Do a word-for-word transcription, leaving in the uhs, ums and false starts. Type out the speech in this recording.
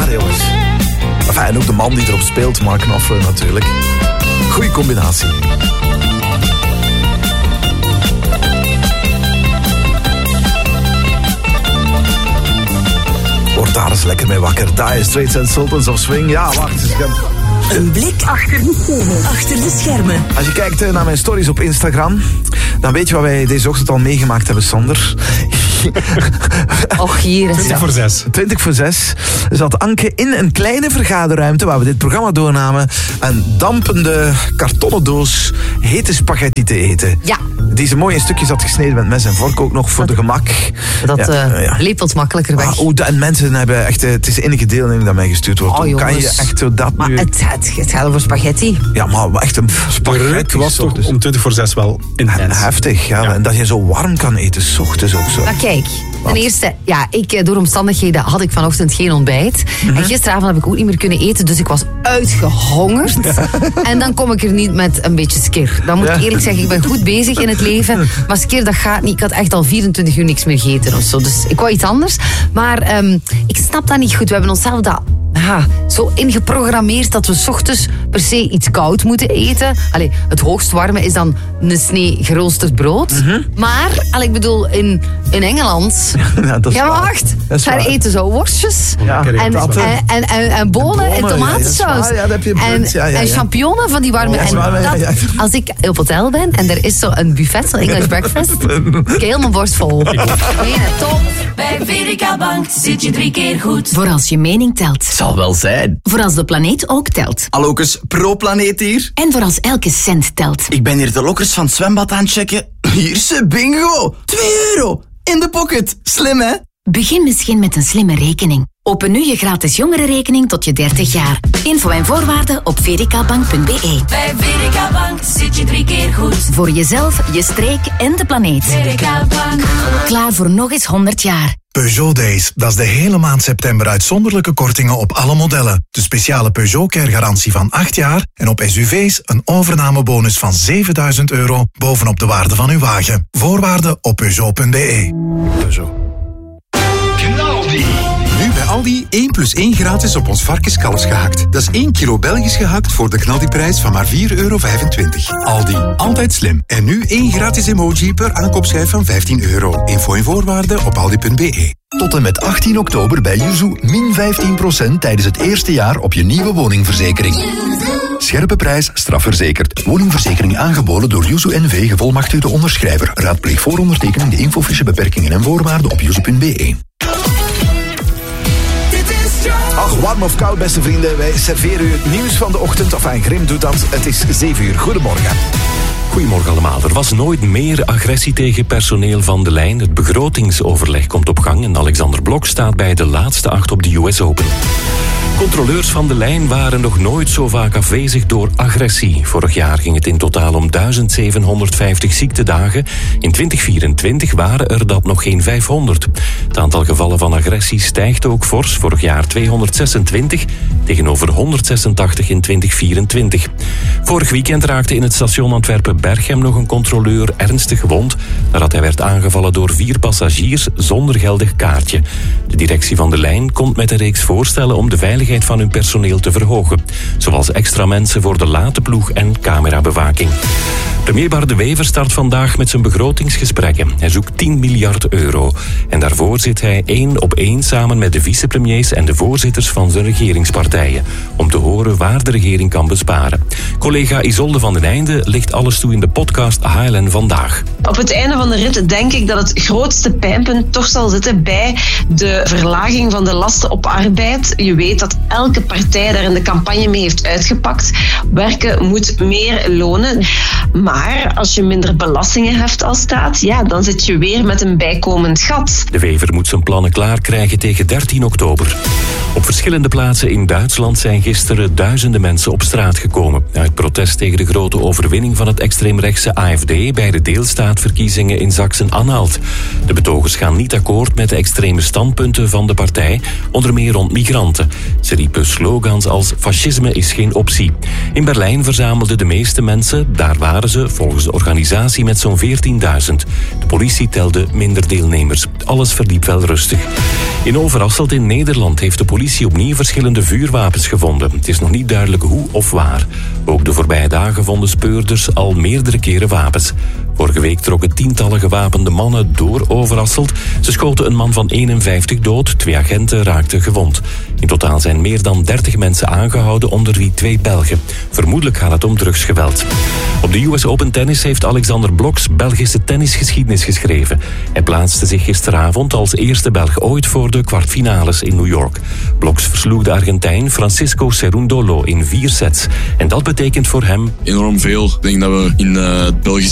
gitaar, jongens. Enfin, en ook de man die erop speelt, Mark Knopfler natuurlijk. Goeie combinatie. Word daar eens lekker mee wakker. Dire Straits en Sultans of Swing. Ja, wacht eens. Een blik achter de schermen. Achter de schermen. Als je kijkt naar mijn stories op Instagram, dan weet je wat wij deze ochtend al meegemaakt hebben, Sander. Och, hier. twintig voor zes. twintig voor zes zat Anke in een kleine vergaderruimte waar we dit programma doornamen een dampende kartonnen doos hete spaghetti te eten. Ja. Die ze mooi in stukjes had gesneden met mes en vork ook nog voor dat, de gemak. Dat ja, uh, ja. lepelt makkelijker weg. Ah, oh, en mensen hebben echt, het is de enige deelneming dat mij gestuurd wordt. Oh, Hoe kan je echt zo dat maar nu... Het, het, het gaat over spaghetti. Ja, maar echt een spaghetti. Het was toch dus om twintig voor zes wel intens. Heftig, ja. ja. En dat je zo warm kan eten, 's ochtends ook zo. Maar kijk, ten eerste, ja, ik, door omstandigheden had ik vanochtend geen ontbijt. Mm-hmm. En gisteravond heb ik ook niet meer kunnen eten, dus ik was uitgehongerd. Ja. En dan kom ik er niet met een beetje skir. Dan moet ja. ik eerlijk zeggen, ik ben goed bezig in het leven. Maar skir, dat gaat niet. Ik had echt al vierentwintig uur niks meer gegeten of zo. Dus ik wou iets anders. Maar um, ik snap dat niet goed. We hebben onszelf dat... Ha, zo ingeprogrammeerd dat we 's ochtends per se iets koud moeten eten. Allee, het hoogst warme is dan een snee geroosterd brood. Mm-hmm. Maar, al ik bedoel, in, in Engeland... Ja, dat is ja maar wacht. Daar eten zo worstjes. Ja, en, en, en, en, en bonen en tomatensaus. Ja, ja, en, ja, ja, ja. en champignonnen van die warme... Oh, en waar, dat, ja, ja. Als ik op hotel ben en er is zo een buffet, zo'n English breakfast, ik heel mijn borst vol. Nee, top. Bij Verica Bank zit je drie keer goed. Voor als je mening telt. Zal wel zijn. Voor als de planeet ook telt. Allokes, pro-planeet hier. En voor als elke cent telt. Ik ben hier de lokkers van het zwembad aan het checken. Hier is bingo. twee euro. In de pocket. Slim, hè? Begin misschien met een slimme rekening. Open nu je gratis jongerenrekening tot je dertig jaar. Info en voorwaarden op vericabank punt b e. Bij Verica Bank zit je drie keer goed. Voor jezelf, je streek en de planeet. Verica Bank. Klaar voor nog eens honderd jaar. Peugeot Days, dat is de hele maand september uitzonderlijke kortingen op alle modellen. De speciale Peugeot Care garantie van acht jaar en op S U V's een overnamebonus van zevenduizend euro bovenop de waarde van uw wagen. Voorwaarden op peugeot punt b e. Peugeot. Knaldi. Nu bij Aldi één plus één gratis op ons varkenskalfs gehakt. Dat is één kilo Belgisch gehakt voor de Knaldi-prijs van maar vier euro vijfentwintig. Aldi, altijd slim. En nu één gratis emoji per aankoopschijf van vijftien euro. Info en voorwaarden op aldi punt b e. Tot en met achttien oktober bij Yuzu min vijftien procent tijdens het eerste jaar op je nieuwe woningverzekering. Scherpe prijs, strafverzekerd. Woningverzekering aangeboden door Yuzu N V, gevolmachtigde onderschrijver. Raadpleeg voor ondertekening de infofiche beperkingen en voorwaarden op yuzu punt b e. Ach, warm of koud, beste vrienden. Wij serveren u het nieuws van de ochtend. Enfin, Grim doet dat. Het is zeven uur. Goedemorgen. Goedemorgen allemaal. Er was nooit meer agressie tegen personeel van de lijn. Het begrotingsoverleg komt op gang en Alexander Blok staat bij de laatste acht op de U S Open. Controleurs van de lijn waren nog nooit zo vaak afwezig door agressie. Vorig jaar ging het in totaal om duizend zevenhonderdvijftig ziektedagen. In twintig vierentwintig waren er dat nog geen vijfhonderd. Het aantal gevallen van agressie stijgt ook fors. Vorig jaar tweehonderdzesentwintig tegenover honderdzesentachtig in twintig vierentwintig. Vorig weekend raakte in het station Antwerpen-Berchem nog een controleur ernstig gewond nadat hij werd aangevallen door vier passagiers zonder geldig kaartje. De directie van de lijn komt met een reeks voorstellen om de veiligheid van hun personeel te verhogen. Zoals extra mensen voor de late ploeg en camerabewaking. Premier Bart De Wever start vandaag met zijn begrotingsgesprekken. Hij zoekt tien miljard euro. En daarvoor zit hij één op één samen met de vicepremiers en de voorzitters van zijn regeringspartijen. Om te horen waar de regering kan besparen. Collega Isolde van den Einde ligt alles toe in de podcast H L N Vandaag. Op het einde van de rit denk ik dat het grootste pijnpunt toch zal zitten bij de verlaging van de lasten op arbeid. Je weet dat elke partij daar in de campagne mee heeft uitgepakt. Werken moet meer lonen. Maar als je minder belastingen heft als staat, ja, dan zit je weer met een bijkomend gat. De Wever moet zijn plannen klaar krijgen tegen dertien oktober. Op verschillende plaatsen in Duitsland zijn gisteren duizenden mensen op straat gekomen. Uit protest tegen de grote overwinning van het extreemrechtse A F D bij de deelstaatverkiezingen in Sachsen-Anhalt. De betogers gaan niet akkoord met de extreme standpunten van de partij, onder meer rond migranten. Ze riepen slogans als fascisme is geen optie. In Berlijn verzamelden de meeste mensen, daar waren ze, ze volgens de organisatie met zo'n veertienduizend. De politie telde minder deelnemers. Alles verliep wel rustig. In Overasselt in Nederland heeft de politie opnieuw verschillende vuurwapens gevonden. Het is nog niet duidelijk hoe of waar. Ook de voorbije dagen vonden speurders al meerdere keren wapens. Vorige week trokken tientallen gewapende mannen door Overasselt. Ze schoten een man van eenenvijftig dood, twee agenten raakten gewond. In totaal zijn meer dan dertig mensen aangehouden, onder wie twee Belgen. Vermoedelijk gaat het om drugsgeweld. Op de U S Open Tennis heeft Alexander Blok Belgische tennisgeschiedenis geschreven. Hij plaatste zich gisteravond als eerste Belg ooit voor de kwartfinales in New York. Blok versloeg de Argentijn Francisco Cerundolo in vier sets. En dat betekent voor hem enorm veel. Ik denk dat we in uh, het Belgisch